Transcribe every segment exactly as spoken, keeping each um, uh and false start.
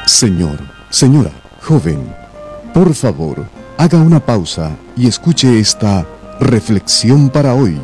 Señor, señora, joven, por favor, haga una pausa y escuche esta reflexión para hoy.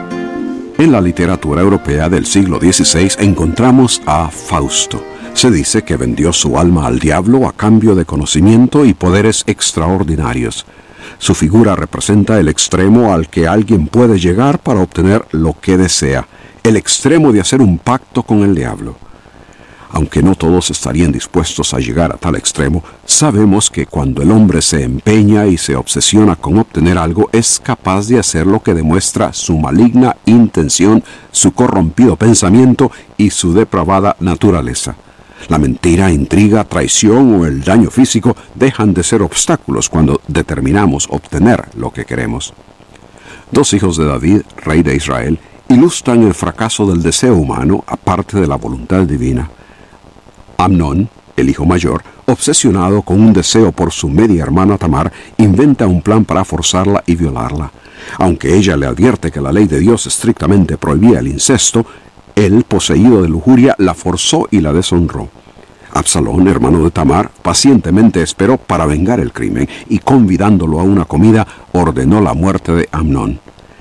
En la literatura europea del siglo dieciséis encontramos a Fausto. Se dice que vendió su alma al diablo a cambio de conocimiento y poderes extraordinarios. Su figura representa el extremo al que alguien puede llegar para obtener lo que desea, el extremo de hacer un pacto con el diablo. Aunque no todos estarían dispuestos a llegar a tal extremo, sabemos que cuando el hombre se empeña y se obsesiona con obtener algo, es capaz de hacer lo que demuestra su maligna intención, su corrompido pensamiento y su depravada naturaleza. La mentira, intriga, traición o el daño físico dejan de ser obstáculos cuando determinamos obtener lo que queremos. Dos hijos de David, rey de Israel, ilustran el fracaso del deseo humano aparte de la voluntad divina. Amnón, el hijo mayor, obsesionado con un deseo por su media hermana Tamar, inventa un plan para forzarla y violarla. Aunque ella le advierte que la ley de Dios estrictamente prohibía el incesto, él, poseído de lujuria, la forzó y la deshonró. Absalón, hermano de Tamar, pacientemente esperó para vengar el crimen y, convidándolo a una comida, ordenó la muerte de Amnón.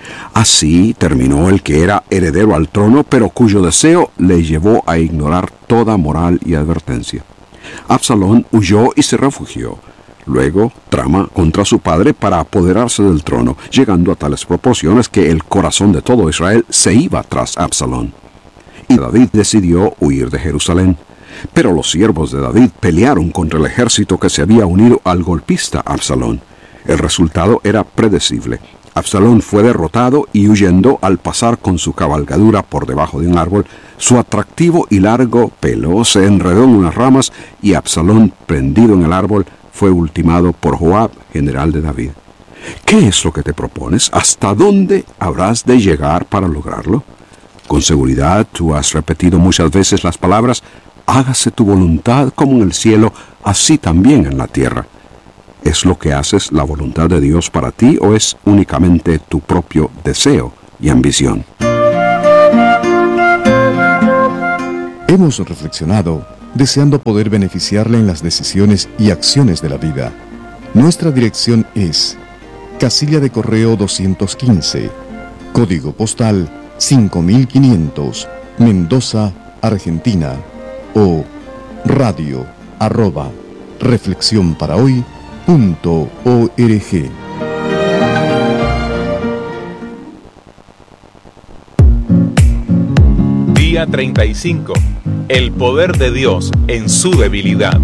Así terminó el que era heredero al trono, pero cuyo deseo le llevó a ignorar toda moral y advertencia. Absalón huyó y se refugió. Luego trama contra su padre para apoderarse del trono, llegando a tales proporciones que el corazón de todo Israel se iba tras Absalón. Y David decidió huir de Jerusalén. Pero los siervos de David pelearon contra el ejército que se había unido al golpista Absalón. El resultado era predecible. Absalón fue derrotado y, huyendo, al pasar con su cabalgadura por debajo de un árbol, su atractivo y largo pelo se enredó en unas ramas y Absalón, prendido en el árbol, fue ultimado por Joab, general de David. ¿Qué es lo que te propones? ¿Hasta dónde habrás de llegar para lograrlo? Con seguridad tú has repetido muchas veces las palabras: hágase tu voluntad como en el cielo, así también en la tierra. ¿Es lo que haces la voluntad de Dios para ti o es únicamente tu propio deseo y ambición? Hemos reflexionado deseando poder beneficiarle en las decisiones y acciones de la vida. Nuestra dirección es Casilla de Correo doscientos quince, Código Postal cinco mil quinientos, Mendoza, Argentina, o radio arroba reflexión para hoy punto org. Día treinta y cinco. El poder de Dios en su debilidad.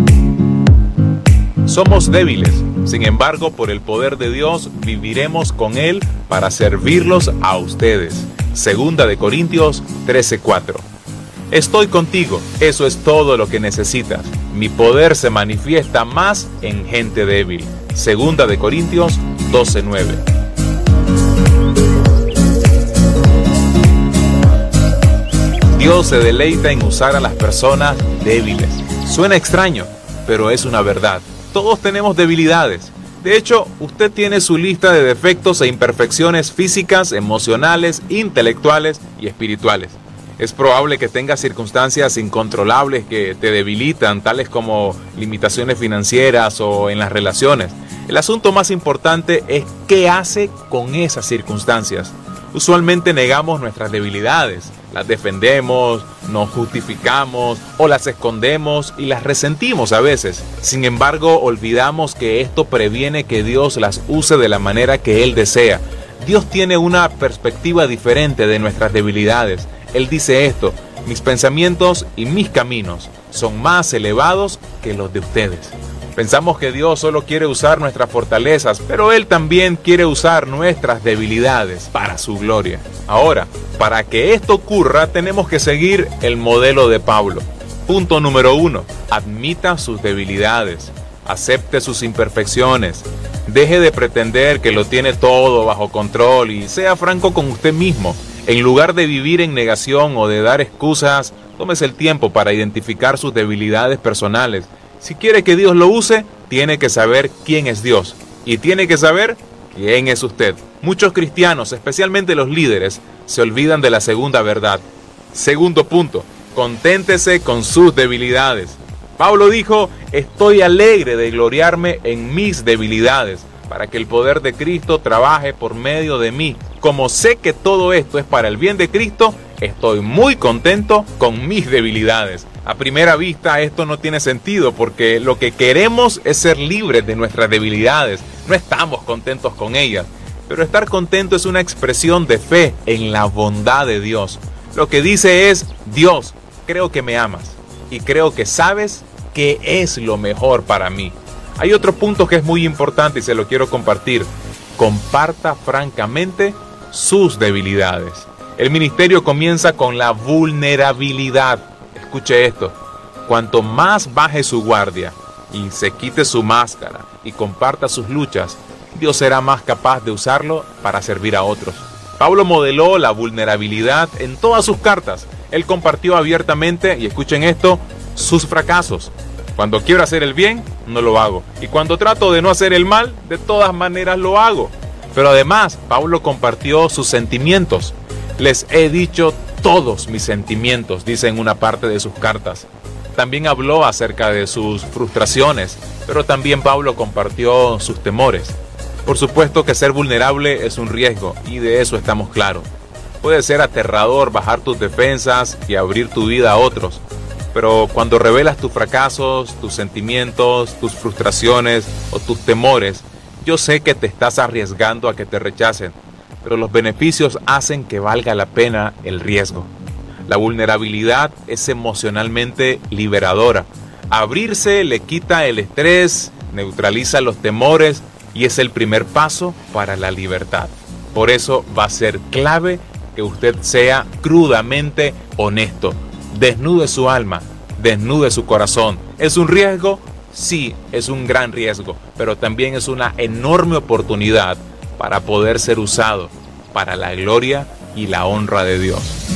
Somos débiles, sin embargo, por el poder de Dios viviremos con Él para servirlos a ustedes. Segunda de Corintios trece cuatro. Estoy contigo, eso es todo lo que necesitas. Mi poder se manifiesta más en gente débil. Segunda de Corintios doce nueve. Dios se deleita en usar a las personas débiles. Suena extraño, pero es una verdad. Todos tenemos debilidades. De hecho, usted tiene su lista de defectos e imperfecciones físicas, emocionales, intelectuales y espirituales. Es probable que tengas circunstancias incontrolables que te debilitan, tales como limitaciones financieras o en las relaciones. El asunto más importante es qué hace con esas circunstancias. Usualmente negamos nuestras debilidades, las defendemos, nos justificamos o las escondemos y las resentimos a veces. Sin embargo, olvidamos que esto previene que Dios las use de la manera que Él desea. Dios tiene una perspectiva diferente de nuestras debilidades. Él dice esto: mis pensamientos y mis caminos son más elevados que los de ustedes. Pensamos que Dios solo quiere usar nuestras fortalezas, pero Él también quiere usar nuestras debilidades para su gloria. Ahora, para que esto ocurra, tenemos que seguir el modelo de Pablo. Punto número uno: admita sus debilidades, acepte sus imperfecciones, deje de pretender que lo tiene todo bajo control y sea franco con usted mismo. En lugar de vivir en negación o de dar excusas, tómese el tiempo para identificar sus debilidades personales. Si quiere que Dios lo use, tiene que saber quién es Dios y tiene que saber quién es usted. Muchos cristianos, especialmente los líderes, se olvidan de la segunda verdad. Segundo punto: conténtese con sus debilidades. Pablo dijo, estoy alegre de gloriarme en mis debilidades, para que el poder de Cristo trabaje por medio de mí. Como sé que todo esto es para el bien de Cristo, estoy muy contento con mis debilidades. A primera vista esto no tiene sentido porque lo que queremos es ser libres de nuestras debilidades. No estamos contentos con ellas. Pero estar contento es una expresión de fe en la bondad de Dios. Lo que dice es, Dios, creo que me amas y creo que sabes qué es lo mejor para mí. Hay otro punto que es muy importante y se lo quiero compartir. Comparta francamente sus debilidades. El ministerio comienza con la vulnerabilidad. Escuche esto. Cuanto más baje su guardia y se quite su máscara y comparta sus luchas, Dios será más capaz de usarlo para servir a otros. Pablo modeló la vulnerabilidad en todas sus cartas. Él compartió abiertamente, y escuchen esto, sus fracasos. Cuando quiero hacer el bien, no lo hago. Y cuando trato de no hacer el mal, de todas maneras lo hago. Pero además, Pablo compartió sus sentimientos. Les he dicho todos mis sentimientos, dice en una parte de sus cartas. También habló acerca de sus frustraciones, pero también Pablo compartió sus temores. Por supuesto que ser vulnerable es un riesgo, y de eso estamos claros. Puede ser aterrador bajar tus defensas y abrir tu vida a otros. Pero cuando revelas tus fracasos, tus sentimientos, tus frustraciones o tus temores, yo sé que te estás arriesgando a que te rechacen, pero los beneficios hacen que valga la pena el riesgo. La vulnerabilidad es emocionalmente liberadora. Abrirse le quita el estrés, neutraliza los temores y es el primer paso para la libertad. Por eso va a ser clave que usted sea crudamente honesto. Desnude su alma, desnude su corazón. ¿Es un riesgo? Sí, es un gran riesgo, pero también es una enorme oportunidad para poder ser usado para la gloria y la honra de Dios.